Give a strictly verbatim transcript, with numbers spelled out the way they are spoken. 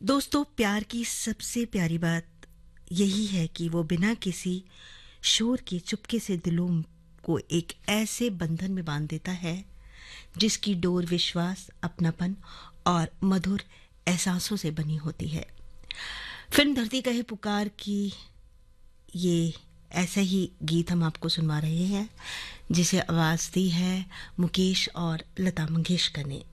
दोस्तों, प्यार की सबसे प्यारी बात यही है कि वो बिना किसी शोर के चुपके से दिलों को एक ऐसे बंधन में बांध देता है जिसकी डोर विश्वास, अपनापन और मधुर एहसासों से बनी होती है। फिल्म धरती कहे पुकार की ये ऐसा ही गीत हम आपको सुनवा रहे हैं जिसे आवाज दी है मुकेश और लता मंगेशकर ने।